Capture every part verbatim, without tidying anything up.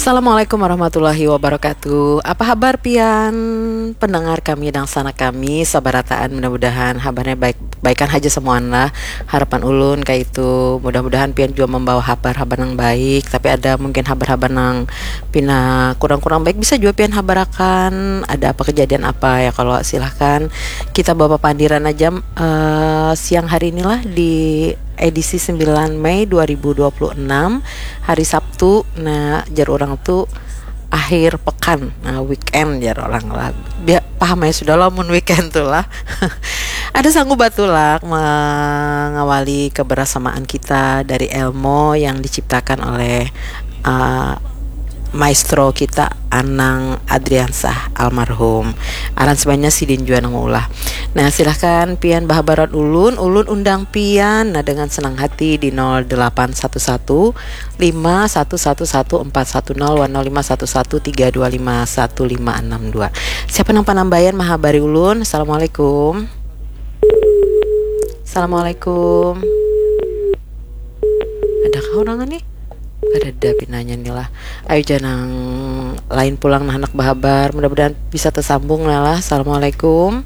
Assalamualaikum warahmatullahi wabarakatuh. Apa kabar pian pendengar kami dan sana kami sabarataan, mudah-mudahan kabarnya baik baikan aja semuanya. Harapan ulun kayak itu mudah-mudahan pian juga membawa kabar-kabar yang baik, tapi ada mungkin kabar-kabar yang pina kurang-kurang baik bisa juga pian habarakan. Ada apa kejadian apa ya, kalau silahkan kita bawa pandiran aja uh, siang hari inilah di edisi sembilan Mei dua ribu dua puluh enam, hari Sabtu. Nah, jar orang tuh akhir pekan, nah weekend jar orang lah. Biar paham ya sudah lamun weekend tuh lah. Ada sanggup batulak mengawali kebersamaan kita dari Elmo yang diciptakan oleh uh, maestro kita Anang Adriansah almarhum. Aransemennya Sidin Juan ngulah. Nah, silahkan pian bahabaran ulun, ulun undang pian nah dengan senang hati di nol delapan satu satu lima satu satu satu empat satu nol nol lima satu satu tiga dua lima satu lima enam dua. Siapa nang panambayan mahabari ulun. Assalamualaikum. Assalamualaikum. Ada kau orang nih? Ada pinanya nih lah. Ayo janang lain pulang nah anak bahabar, mudah-mudahan bisa tersambung lah lah. Assalamualaikum.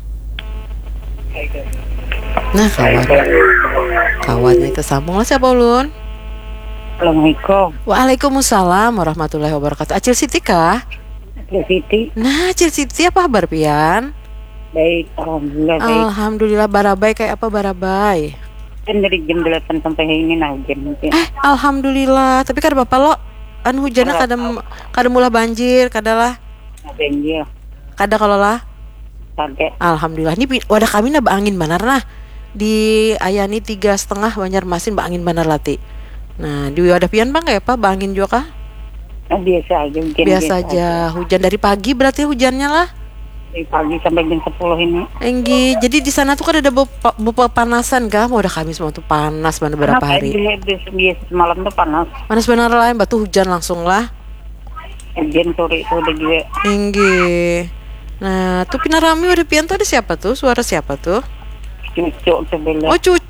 Nah kawan kawannya tersambung lah. Siapa ulun? Assalamualaikum. Waalaikumsalam warahmatullahi wabarakatuh. Acil Siti kah? Acil Siti. Nah Acil Siti apa kabar pian? Baik, alhamdulillah baik. Alhamdulillah. Barabai kayak apa barabai? Kan dari jam delapan sampai hari ini nah hujan. Eh, alhamdulillah. Tapi kada bapak lo an hujannya kada kada mulai banjir, kada lah. Banjir. Kada kalau lah. Kada. Alhamdulillah. Ini wadah kami na angin banar nah. Di Ayani tiga setengah Banjarmasin angin banar lati. Nah, di wadah pian bang kayak apa? Angin juga kah? Nah, biasa aja hujan. Biasa aja. aja. Hujan dari pagi berarti hujannya lah. Dari pagi sampai jam sepuluh ini. Enggi, jadi di sana tuh kan ada beberapa panasan kah? Mau udah kami semua tuh panas mana berapa hari? Biasa, biasa semalam tuh panas. Panas benar lah, batu hujan langsung lah. Hujan sore itu udah juga. Enggi. Nah, tuh pinarami udah pian tuh ada siapa tuh? Suara siapa tuh? Cucu sebelah. Oh, cucu.